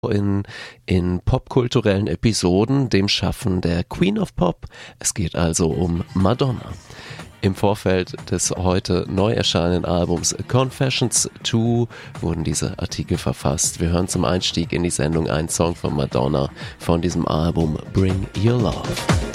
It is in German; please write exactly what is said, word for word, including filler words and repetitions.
in, in popkulturellen Episoden, dem Schaffen der Queen of Pop. Es geht also um Madonna. Im Vorfeld des heute neu erscheinenden Albums Confessions zwei wurden diese Artikel verfasst. Wir hören zum Einstieg in die Sendung einen Song von Madonna von diesem Album Bring Your Love.